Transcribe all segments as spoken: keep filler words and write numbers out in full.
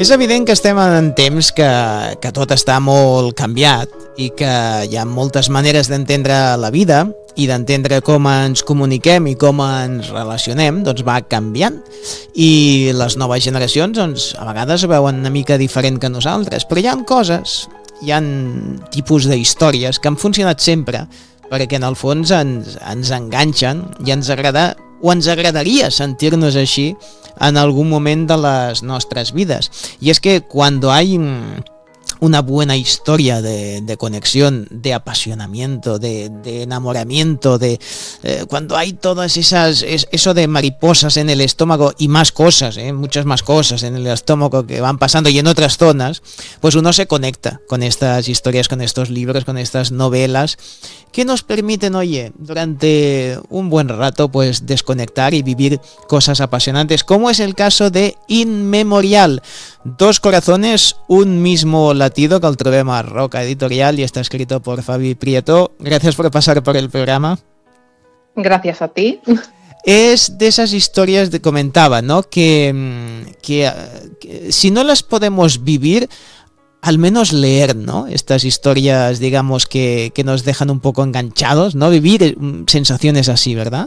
És evident que estem en temps que, que tot està molt canviat i que hi ha moltes maneres d'entendre la vida i d'entendre com ens comuniquem i com ens relacionem, doncs va canviant. I les noves generacions doncs, a vegades ho veuen una mica diferent que nosaltres, però hi ha coses, hi ha tipus d'històries que han funcionat sempre perquè en el fons ens, ens enganxen i ens agrada o ens agradaria sentir-nos així en algún moment de las nuestras vidas. Y es que cuando hay una buena historia de, de conexión, de apasionamiento, de, de enamoramiento, de eh, cuando hay todas esas, es, eso de mariposas en el estómago y más cosas, eh, muchas más cosas en el estómago que van pasando y en otras zonas, pues uno se conecta con estas historias, con estos libros, con estas novelas que nos permiten, oye, durante un buen rato, pues desconectar y vivir cosas apasionantes, como es el caso de In Memorial, dos corazones, un mismo latido, que el trobem a Roca Editorial y está escrito por Fabi Prieto. Gracias por pasar por el programa. Gracias a ti. Es de esas historias que comentaba, ¿no? Que, que, que si no las podemos vivir, al menos leer, ¿no? Estas historias, digamos, que, que nos dejan un poco enganchados, ¿no? Vivir sensaciones así, ¿verdad?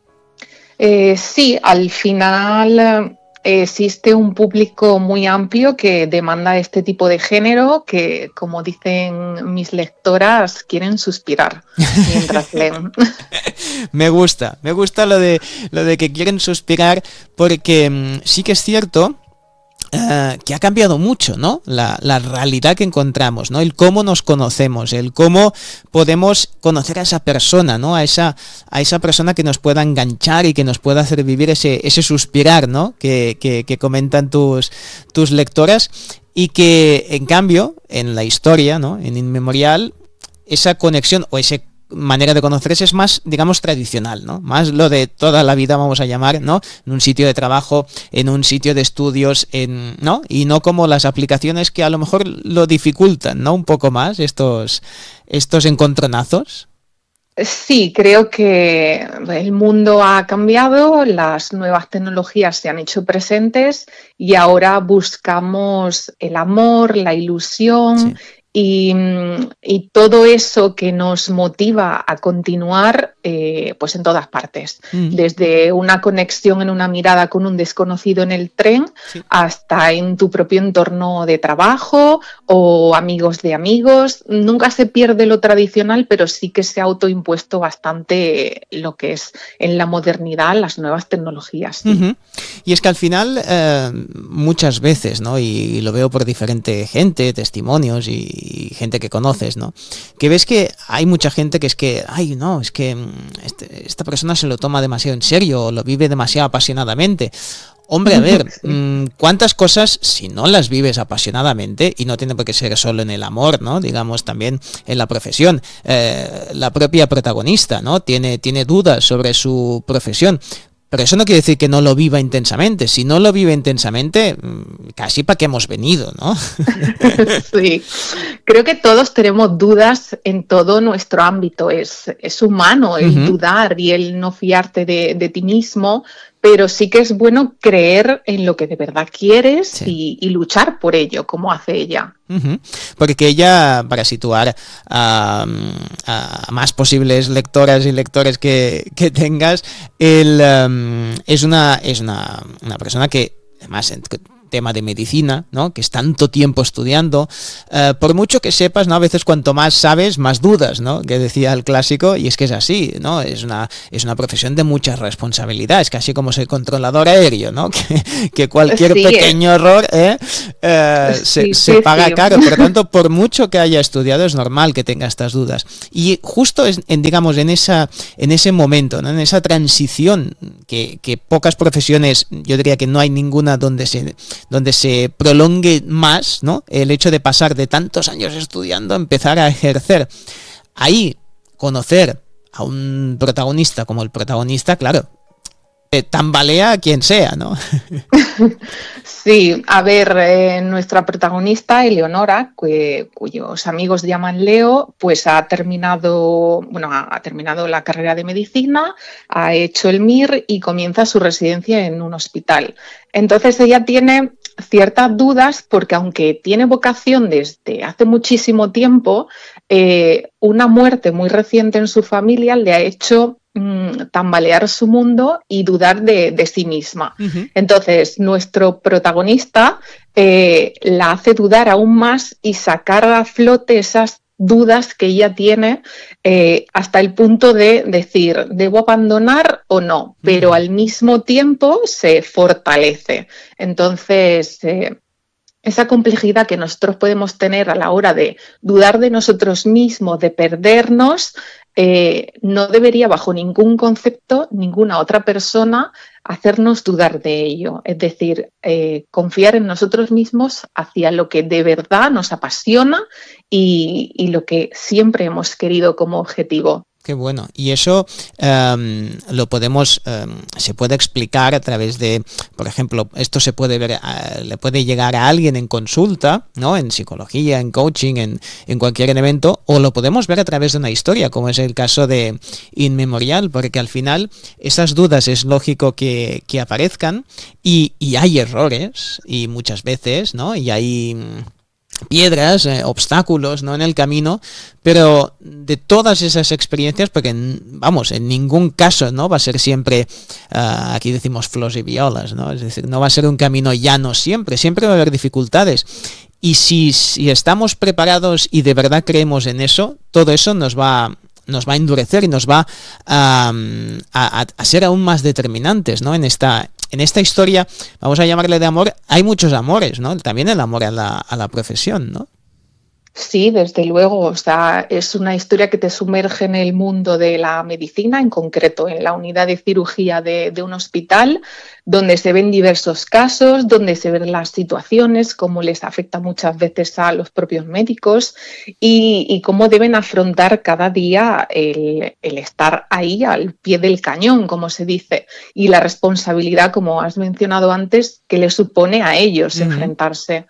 Eh, sí, al final eh, existe un público muy amplio que demanda este tipo de género que, como dicen mis lectoras, quieren suspirar mientras leen. Me gusta, me gusta lo de, lo de que quieren suspirar porque mmm, sí que es cierto Uh, que ha cambiado mucho, ¿no? La, la realidad que encontramos, ¿no? El cómo nos conocemos, el cómo podemos conocer a esa persona, ¿no? A esa, a esa persona que nos pueda enganchar y que nos pueda hacer vivir ese, ese suspirar, ¿no? Que, que, que comentan tus, tus lectoras y que, en cambio, en la historia, ¿no? En In Memorial, esa conexión o ese manera de conocerse es más, digamos, tradicional, ¿no? Más lo de toda la vida, vamos a llamar, ¿no? En un sitio de trabajo, en un sitio de estudios, en, ¿no? Y no como las aplicaciones que a lo mejor lo dificultan, ¿no? Un poco más estos, estos encontronazos. Sí, creo que el mundo ha cambiado, las nuevas tecnologías se han hecho presentes y ahora buscamos el amor, la ilusión. Sí. Y, y todo eso que nos motiva a continuar eh, pues en todas partes, mm. desde una conexión en una mirada con un desconocido en el tren, sí. hasta en tu propio entorno de trabajo o amigos de amigos. Nunca se pierde lo tradicional, pero sí que se ha autoimpuesto bastante lo que es en la modernidad las nuevas tecnologías. Sí. Uh-huh. Y es que al final eh, muchas veces, ¿no? Y lo veo por diferente gente, testimonios y y gente que conoces, ¿no? Que ves que hay mucha gente que es que, ay, no, es que este, esta persona se lo toma demasiado en serio o lo vive demasiado apasionadamente. Hombre, a ver, sí. ¿cuántas cosas, si no las vives apasionadamente, y no tiene por qué ser solo en el amor, ¿no? Digamos, también en la profesión, eh, la propia protagonista, ¿no? Tiene, tiene dudas sobre su profesión. Pero eso no quiere decir que no lo viva intensamente. Si no lo vive intensamente, casi para qué hemos venido, ¿no? Sí, creo que todos tenemos dudas en todo nuestro ámbito. Es, es humano el uh-huh. dudar y el no fiarte de, de ti mismo, pero sí que es bueno creer en lo que de verdad quieres sí. y, y luchar por ello, como hace ella. Uh-huh. Porque ella, para situar a, a más posibles lectoras y lectores que, que tengas, él, um, es, una, es una, una persona que, además, tema de medicina, ¿no? Que es tanto tiempo estudiando, eh, por mucho que sepas, ¿no? A veces cuanto más sabes, más dudas, ¿no? Que decía el clásico, y es que es así, ¿no? Es una, es una profesión de muchas responsabilidades, casi como ser controlador aéreo, ¿no? Que, que cualquier sí, pequeño eh. error eh, eh, sí, se, sí, se paga sí. caro, por lo tanto, por mucho que haya estudiado, es normal que tenga estas dudas. Y justo, es, en, digamos, en, esa, en ese momento, ¿no? En esa transición, que, que pocas profesiones, yo diría que no hay ninguna donde se donde se prolongue más, ¿no? El hecho de pasar de tantos años estudiando a empezar a ejercer. Ahí, conocer a un protagonista como el protagonista, claro, eh, tambalea a quien sea, ¿no? Sí, a ver, eh, nuestra protagonista, Eleonora, que, cuyos amigos llaman Leo, pues ha terminado, bueno, ha, ha terminado la carrera de medicina, ha hecho el M I R y comienza su residencia en un hospital. Entonces ella tiene ciertas dudas porque aunque tiene vocación desde hace muchísimo tiempo, eh, una muerte muy reciente en su familia le ha hecho mmm, tambalear su mundo y dudar de, de sí misma. Uh-huh. Entonces, nuestro protagonista eh, la hace dudar aún más y sacar a flote esas dudas que ella tiene eh, hasta el punto de decir, ¿debo abandonar o no? Pero uh-huh. al mismo tiempo se fortalece. Entonces, eh, esa complejidad que nosotros podemos tener a la hora de dudar de nosotros mismos, de perdernos, eh, no debería bajo ningún concepto, ninguna otra persona, hacernos dudar de ello. Es decir, eh, confiar en nosotros mismos hacia lo que de verdad nos apasiona y, y lo que siempre hemos querido como objetivo. Qué bueno. Y eso um, lo podemos, um, se puede explicar a través de, por ejemplo, esto se puede ver, uh, le puede llegar a alguien en consulta, ¿no? En psicología, en coaching, en, en cualquier evento, o lo podemos ver a través de una historia, como es el caso de In Memorial, porque al final esas dudas es lógico que, que aparezcan y, y hay errores, y muchas veces, ¿no? Y hay piedras, eh, obstáculos, ¿no? En el camino, pero de todas esas experiencias, porque vamos, en ningún caso, ¿no? Va a ser siempre, uh, aquí decimos flors y violas, ¿no? Es decir, no va a ser un camino llano siempre, siempre va a haber dificultades. Y si, si estamos preparados y de verdad creemos en eso, todo eso nos va nos va a endurecer y nos va a, a, a ser aún más determinantes, ¿no? En esta En esta historia, vamos a llamarle de amor, hay muchos amores, ¿no? También el amor a la, a la profesión, ¿no? Sí, desde luego. O sea, es una historia que te sumerge en el mundo de la medicina, en concreto en la unidad de cirugía de, de un hospital, donde se ven diversos casos, donde se ven las situaciones, cómo les afecta muchas veces a los propios médicos y, y cómo deben afrontar cada día el, el estar ahí al pie del cañón, como se dice, y la responsabilidad, como has mencionado antes, que les supone a ellos uh-huh. enfrentarse.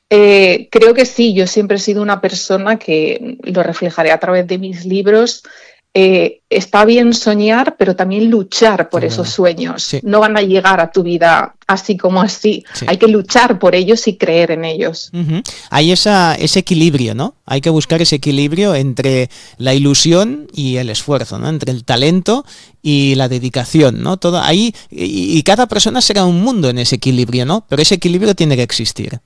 Eh, creo que sí, yo siempre he sido una persona que, lo reflejaré a través de mis libros, eh, está bien soñar, pero también luchar por sí, esos bueno. sueños. Sí. No van a llegar a tu vida así como así. Sí. Hay que luchar por ellos y creer en ellos. Uh-huh. Hay esa, ese equilibrio, ¿no? Hay que buscar ese equilibrio entre la ilusión y el esfuerzo, ¿no? Entre el talento y la dedicación, ¿no? Todo ahí, y, y cada persona será un mundo en ese equilibrio, ¿no? Pero ese equilibrio tiene que existir.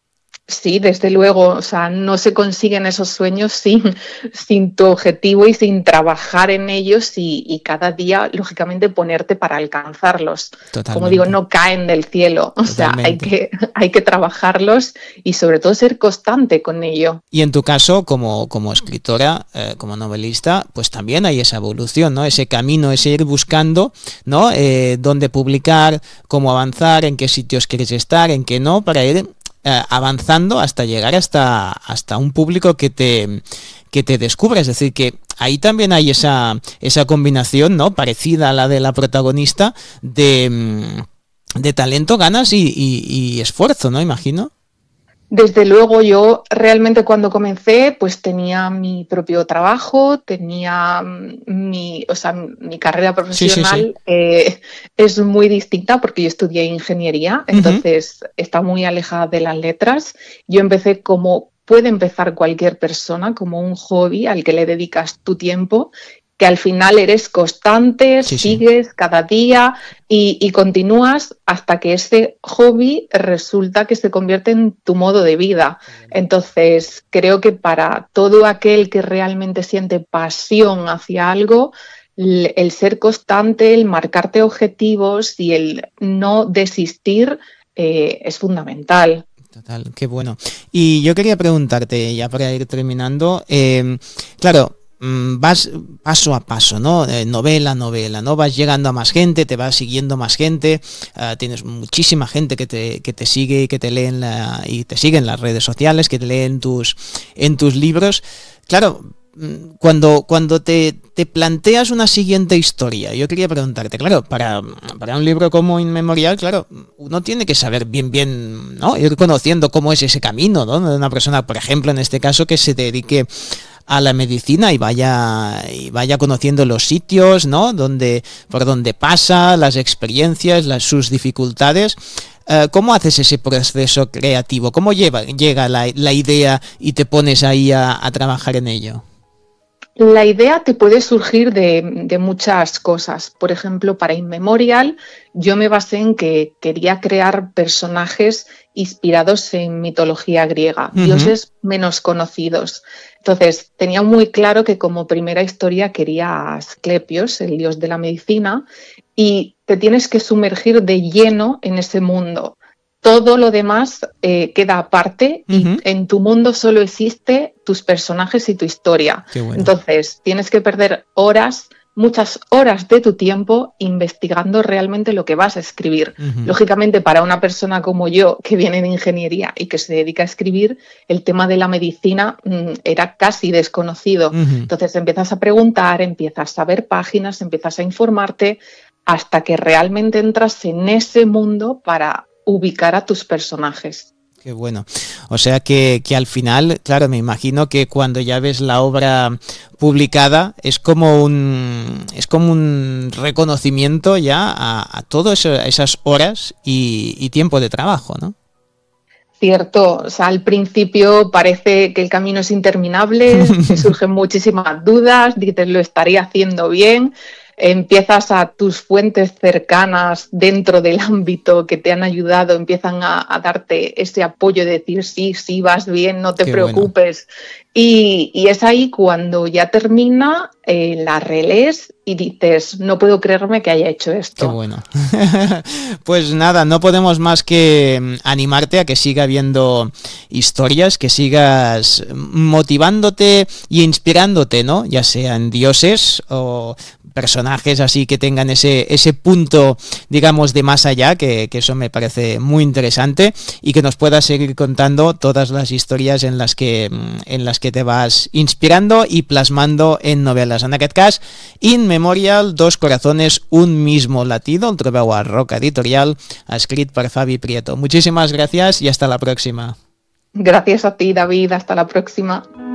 Sí, desde luego, o sea, no se consiguen esos sueños sin, sin tu objetivo y sin trabajar en ellos y, y cada día, lógicamente, ponerte para alcanzarlos. Totalmente. Como digo, no caen del cielo, o Totalmente. sea, hay que, hay que trabajarlos y sobre todo ser constante con ello. Y en tu caso, como, como escritora, eh, como novelista, pues también hay esa evolución, ¿no? Ese camino, ese ir buscando, ¿no? Eh, dónde publicar, cómo avanzar, en qué sitios quieres estar, en qué no, para ir Eh, avanzando hasta llegar hasta, hasta un público que te, que te descubra. Es decir, que ahí también hay esa, esa combinación, ¿no? Parecida a la de la protagonista de, de talento, ganas y, y, y esfuerzo, ¿no? Imagino. Desde luego, yo realmente cuando comencé pues tenía mi propio trabajo, tenía mi, o sea, mi carrera profesional sí, sí, sí. Eh, es muy distinta porque yo estudié ingeniería, entonces uh-huh. está muy alejada de las letras. Yo empecé como puede empezar cualquier persona, como un hobby al que le dedicas tu tiempo, que al final eres constante, sí, sigues sí. cada día y, y continúas hasta que ese hobby resulta que se convierte en tu modo de vida. Entonces, creo que para todo aquel que realmente siente pasión hacia algo, el ser constante, el marcarte objetivos y el no desistir eh, es fundamental. Total, qué bueno. Y yo quería preguntarte, ya para ir terminando, eh, claro, vas paso a paso, ¿no? Eh, novela, novela, ¿no? Vas llegando a más gente, te vas siguiendo más gente, uh, tienes muchísima gente que te, que te sigue y que te lee en la, y te sigue en las redes sociales, que te lee en tus, en tus libros. Claro, cuando, cuando te, te planteas una siguiente historia, yo quería preguntarte, claro, para, para un libro como In Memorial, claro, uno tiene que saber bien, bien, ¿no? Ir conociendo cómo es ese camino, ¿no? De una persona, por ejemplo, en este caso, que se dedique a la medicina y vaya y vaya conociendo los sitios, ¿no? Donde, por donde pasa, las experiencias, las, sus dificultades. Uh, ¿Cómo haces ese proceso creativo? ¿Cómo lleva, llega la, la idea y te pones ahí a, a trabajar en ello? La idea te puede surgir de, de muchas cosas. Por ejemplo, para In Memorial, yo me basé en que quería crear personajes inspirados en mitología griega, uh-huh. dioses menos conocidos. Entonces, tenía muy claro que como primera historia quería a Asclepios, el dios de la medicina, y te tienes que sumergir de lleno en ese mundo. Todo lo demás eh, queda aparte y uh-huh. en tu mundo solo existe tus personajes y tu historia. Qué bueno. Entonces, tienes que perder horas, muchas horas de tu tiempo investigando realmente lo que vas a escribir. Uh-huh. Lógicamente, para una persona como yo, que viene de ingeniería y que se dedica a escribir, el tema de la medicina mmm, era casi desconocido. Uh-huh. Entonces, empiezas a preguntar, empiezas a ver páginas, empiezas a informarte, hasta que realmente entras en ese mundo para ubicar a tus personajes. Qué bueno. O sea que, que al final, claro, me imagino que cuando ya ves la obra publicada es como un es como un reconocimiento ya a, a todas esas horas y, y tiempo de trabajo, ¿no? Cierto, o sea, al principio parece que el camino es interminable, te surgen muchísimas dudas, dices, lo estaría haciendo bien. Empiezas a tus fuentes cercanas dentro del ámbito que te han ayudado, empiezan a, a darte ese apoyo de decir sí, sí, vas bien, no te Qué preocupes. Bueno. Y, y es ahí cuando ya termina, eh, la relees y dices, no puedo creerme que haya hecho esto. Qué bueno. Pues nada, no podemos más que animarte a que siga habiendo historias, que sigas motivándote y inspirándote, ¿no? Ya sean dioses o personajes así que tengan ese, ese punto, digamos, de más allá, que, que eso me parece muy interesante, y que nos puedas seguir contando todas las historias en las que, en las que te vas inspirando y plasmando en novel·les. En aquest cas, In Memorial, dos corazones, un mismo latido, el trobeu a Roca Editorial, escrit per Fabi Prieto. Muchísimas gracias y hasta la próxima. Gracias a ti, David. Hasta la próxima.